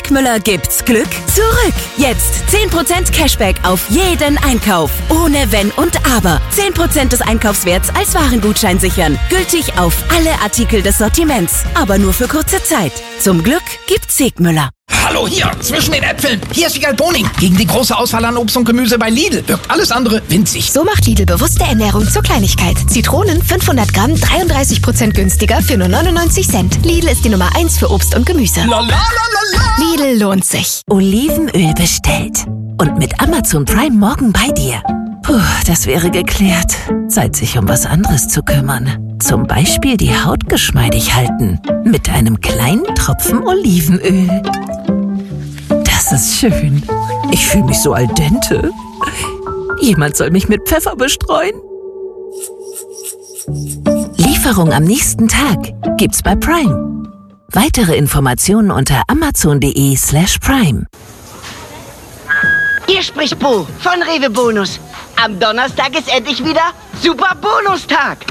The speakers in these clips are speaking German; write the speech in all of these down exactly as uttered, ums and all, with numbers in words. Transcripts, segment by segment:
Sigmüller gibt's Glück zurück. Jetzt zehn Prozent Cashback auf jeden Einkauf. Ohne Wenn und Aber. zehn Prozent des Einkaufswerts als Warengutschein sichern. Gültig auf alle Artikel des Sortiments. Aber nur für kurze Zeit. Zum Glück gibt's Sigmüller. Hallo hier, zwischen den Äpfeln. Hier ist Wiegald Boning. Gegen die große Auswahl an Obst und Gemüse bei Lidl wirkt alles andere winzig. So macht Lidl bewusste Ernährung zur Kleinigkeit. Zitronen fünfhundert Gramm, dreiunddreißig Prozent günstiger für nur neunundneunzig Cent. Lidl ist die Nummer eins für Obst und Gemüse. La, la, la, la, la. Lidl lohnt sich. Olivenöl bestellt. Und mit Amazon Prime morgen bei dir. Puh, das wäre geklärt. Zeit, sich um was anderes zu kümmern. Zum Beispiel die Haut geschmeidig halten. Mit einem kleinen Tropfen Olivenöl. Das ist schön. Ich fühle mich so al dente. Jemand soll mich mit Pfeffer bestreuen. Lieferung am nächsten Tag gibt's bei Prime. Weitere Informationen unter amazon.de slash prime. Hier spricht Bo von Rewe Bonus. Am Donnerstag ist endlich wieder Super Bonustag.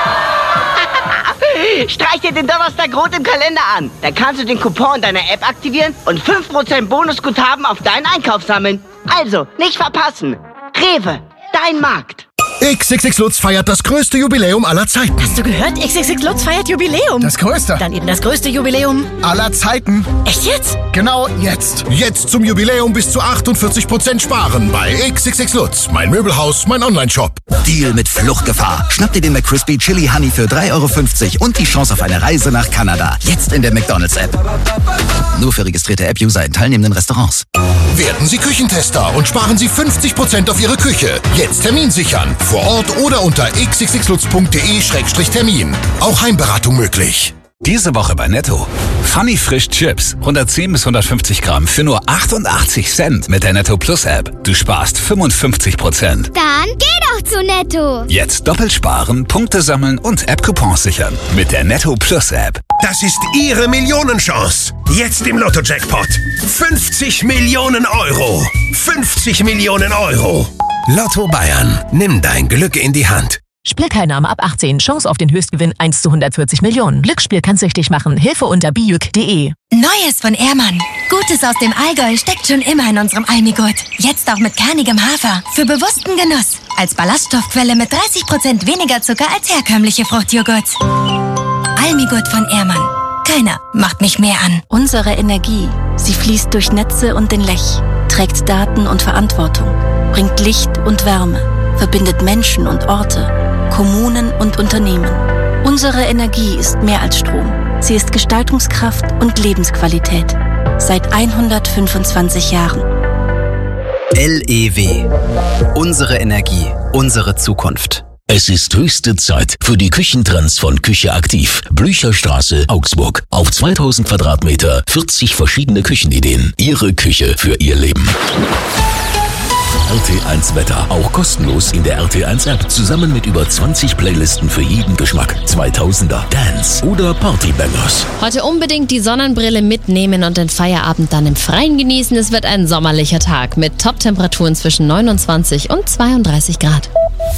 Streich dir den Donnerstag rot im Kalender an. Dann kannst du den Coupon in deiner App aktivieren und fünf Prozent Bonusguthaben auf deinen Einkauf sammeln. Also, nicht verpassen. Rewe, dein Markt. X X X Lutz feiert das größte Jubiläum aller Zeiten. Hast du gehört? X X X Lutz feiert Jubiläum. Das größte. Dann eben das größte Jubiläum aller Zeiten. Echt jetzt? Genau jetzt. Jetzt zum Jubiläum bis zu achtundvierzig Prozent sparen bei X X X Lutz. Mein Möbelhaus, mein Online-Shop. Deal mit Fluchtgefahr. Schnapp dir den McCrispy Chili Honey für drei Euro fünfzig und die Chance auf eine Reise nach Kanada. Jetzt in der McDonald's-App. Nur für registrierte App-User in teilnehmenden Restaurants. Werden Sie Küchentester und sparen Sie fünfzig Prozent auf Ihre Küche. Jetzt Termin sichern. Vor Ort oder unter x x x lutz punkt de Schrägstrich Termin. Auch Heimberatung möglich. Diese Woche bei Netto. Funny Frisch Chips. hundertzehn bis hundertfünfzig Gramm für nur achtundachtzig Cent mit der Netto Plus App. Du sparst fünfundfünfzig Prozent. Dann geh doch zu Netto. Jetzt doppelt sparen, Punkte sammeln und App-Coupons sichern. Mit der Netto Plus App. Das ist Ihre Millionenchance. Jetzt im Lotto-Jackpot. fünfzig Millionen Euro. fünfzig Millionen Euro. Lotto Bayern. Nimm dein Glück in die Hand. Spielteilnahme ab achtzehn. Chance auf den Höchstgewinn eins zu hundertvierzig Millionen. Glücksspiel kann süchtig machen. Hilfe unter bijuk punkt de. Neues von Ehrmann. Gutes aus dem Allgäu steckt schon immer in unserem Almigurt. Jetzt auch mit kernigem Hafer. Für bewussten Genuss. Als Ballaststoffquelle mit dreißig Prozent weniger Zucker als herkömmliche Fruchtjoghurts. Almigurt von Ehrmann. Keiner macht mich mehr an. Unsere Energie, sie fließt durch Netze und den Lech, trägt Daten und Verantwortung, bringt Licht und Wärme, verbindet Menschen und Orte, Kommunen und Unternehmen. Unsere Energie ist mehr als Strom. Sie ist Gestaltungskraft und Lebensqualität. Seit hundertfünfundzwanzig Jahren. L E W. Unsere Energie, unsere Zukunft. Es ist höchste Zeit für die Küchentrends von Küche Aktiv. Blücherstraße, Augsburg. Auf zweitausend Quadratmeter, vierzig verschiedene Küchenideen. Ihre Küche für Ihr Leben. R T eins Wetter. Auch kostenlos in der R T eins App. Zusammen mit über zwanzig Playlisten für jeden Geschmack. zweitausender, Dance oder Partybangers. Heute unbedingt die Sonnenbrille mitnehmen und den Feierabend dann im Freien genießen. Es wird ein sommerlicher Tag mit Top-Temperaturen zwischen neunundzwanzig und zweiunddreißig Grad.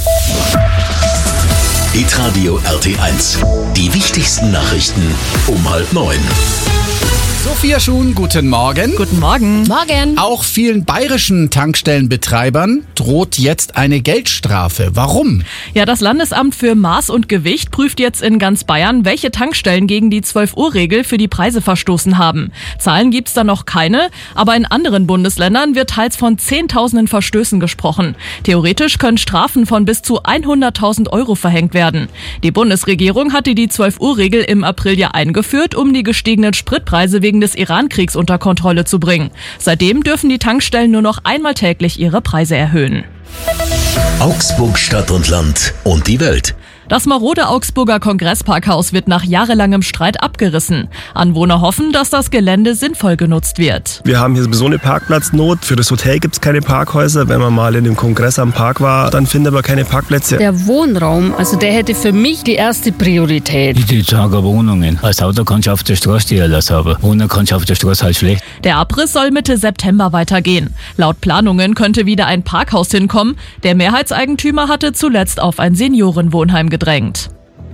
Hitradio R T eins. Die wichtigsten Nachrichten um halb neun. Sophia Schuhn, guten Morgen. Guten Morgen. Morgen. Auch vielen bayerischen Tankstellenbetreibern droht jetzt eine Geldstrafe. Warum? Ja, das Landesamt für Maß und Gewicht prüft jetzt in ganz Bayern, welche Tankstellen gegen die zwölf Uhr Regel für die Preise verstoßen haben. Zahlen gibt's da noch keine, aber in anderen Bundesländern wird teils von Zehntausenden Verstößen gesprochen. Theoretisch können Strafen von bis zu hunderttausend Euro verhängt werden. Die Bundesregierung hatte die zwölf Uhr Regel im April ja eingeführt, um die gestiegenen Spritpreise wegen des Iran-Kriegs unter Kontrolle zu bringen. Seitdem dürfen die Tankstellen nur noch einmal täglich ihre Preise erhöhen. Augsburg, Stadt und Land und die Welt. Das marode Augsburger Kongressparkhaus wird nach jahrelangem Streit abgerissen. Anwohner hoffen, dass das Gelände sinnvoll genutzt wird. Wir haben hier sowieso eine Parkplatznot. Für das Hotel gibt es keine Parkhäuser. Wenn man mal in dem Kongress am Park war, dann findet man keine Parkplätze. Der Wohnraum, also der hätte für mich die erste Priorität. Ich sage Wohnungen. Als Auto kannst du auf der Straße die Erlass haben. Wohnen kannst du auf der Straße halt schlecht. Der Abriss soll Mitte September weitergehen. Laut Planungen könnte wieder ein Parkhaus hinkommen. Der Mehrheitseigentümer hatte zuletzt auf ein Seniorenwohnheim gedrängt.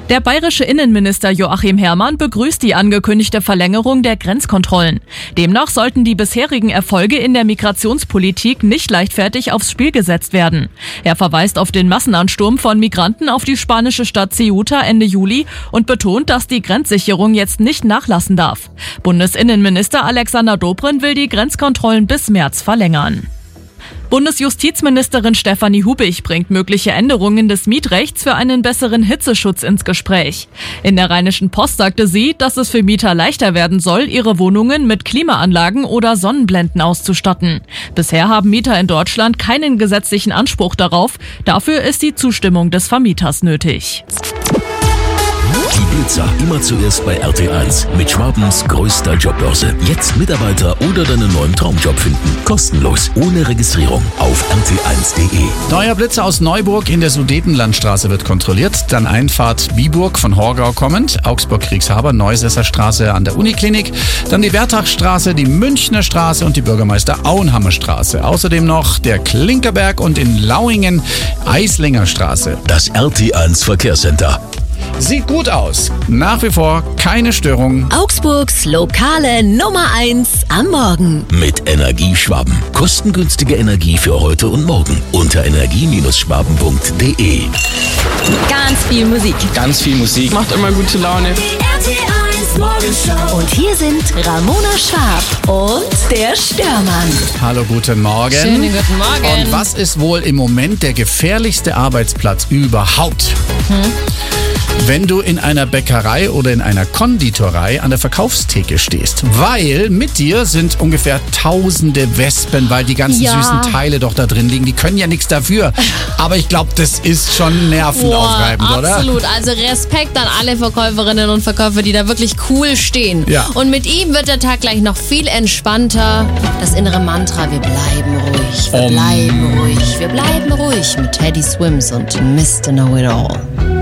Der bayerische Innenminister Joachim Herrmann begrüßt die angekündigte Verlängerung der Grenzkontrollen. Demnach sollten die bisherigen Erfolge in der Migrationspolitik nicht leichtfertig aufs Spiel gesetzt werden. Er verweist auf den Massenansturm von Migranten auf die spanische Stadt Ceuta Ende Juli und betont, dass die Grenzsicherung jetzt nicht nachlassen darf. Bundesinnenminister Alexander Dobrindt will die Grenzkontrollen bis März verlängern. Bundesjustizministerin Stefanie Hubich bringt mögliche Änderungen des Mietrechts für einen besseren Hitzeschutz ins Gespräch. In der Rheinischen Post sagte sie, dass es für Mieter leichter werden soll, ihre Wohnungen mit Klimaanlagen oder Sonnenblenden auszustatten. Bisher haben Mieter in Deutschland keinen gesetzlichen Anspruch darauf. Dafür ist die Zustimmung des Vermieters nötig. Die Blitzer immer zuerst bei R T eins mit Schwabens größter Jobbörse. Jetzt Mitarbeiter oder deinen neuen Traumjob finden. Kostenlos, ohne Registrierung auf r t eins punkt d e. Neuer Blitzer aus Neuburg in der Sudetenlandstraße wird kontrolliert. Dann Einfahrt Biburg von Horgau kommend, Augsburg-Kriegshaber, Neusesser Straße an der Uniklinik. Dann die Wertachstraße, die Münchner Straße und die Bürgermeister Auenhammer Straße. Außerdem noch der Klinkerberg und in Lauingen Eislinger Straße. Das R T eins Verkehrscenter. Sieht gut aus. Nach wie vor keine Störung. Augsburgs lokale Nummer eins am Morgen. Mit Energieschwaben. Kostengünstige Energie für heute und morgen. Unter energie Schwaben punkt d e. Ganz viel Musik. Ganz viel Musik. Macht immer gute Laune. Die R T eins Morgenshow. Und hier sind Ramona Schwab und der Störmann. Hallo, guten Morgen. Schönen guten Morgen. Und was ist wohl im Moment der gefährlichste Arbeitsplatz überhaupt? Hm? Wenn du in einer Bäckerei oder in einer Konditorei an der Verkaufstheke stehst. Weil mit dir sind ungefähr tausende Wespen, weil die ganzen Ja. süßen Teile doch da drin liegen. Die können ja nichts dafür. Aber ich glaube, das ist schon nervenaufreibend, Boah, oder? absolut. Also Respekt an alle Verkäuferinnen und Verkäufer, die da wirklich cool stehen. Ja. Und mit ihm wird der Tag gleich noch viel entspannter. Das innere Mantra, wir bleiben ruhig, wir Um. bleiben ruhig, wir bleiben ruhig mit Teddy Swims und Mister Know It All.